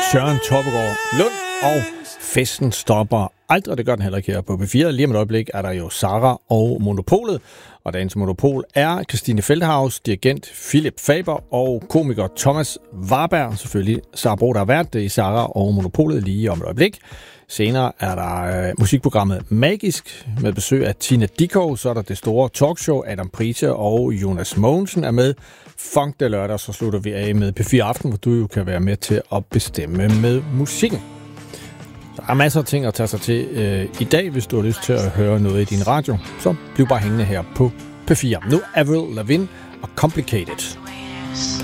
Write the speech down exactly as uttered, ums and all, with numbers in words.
Søren Toppegaard Lund, og festen stopper aldrig, det gør den heller ikke her på P fire. Lige om et øjeblik er der jo Sara og Monopolet, og dagens Monopol er Christine Feldhaus, dirigent Philip Faber og komiker Thomas Warberg. Selvfølgelig Sara Bro, der har været det i Sara og Monopolet lige om et øjeblik. Senere er der øh, musikprogrammet Magisk med besøg af Tina Dickow. Så er der det store talkshow. Adam Price og Jonas Mogensen er med. Funk det lørdag, så slutter vi af med P fire Aften, hvor du jo kan være med til at bestemme med musikken. Der er masser af ting at tage sig til øh, i dag, hvis du har lyst til at høre noget i din radio. Så bliv bare hængende her på P fire. Nu Avril Lavigne og Complicated.